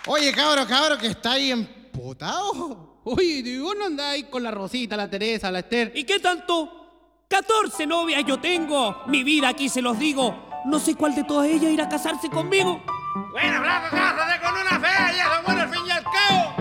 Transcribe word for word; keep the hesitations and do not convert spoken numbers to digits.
Oye, cabro, cabro, que está ahí emputado. Oye, ¿y vos no andáis con la Rosita, la Teresa, la Esther? ¿Y qué tanto? catorce novias yo tengo. Mi vida aquí se los digo. No sé cuál de todas ellas irá a casarse conmigo. Bueno, flaco, cásate con una fea, ya son buenos al fin y al cabo.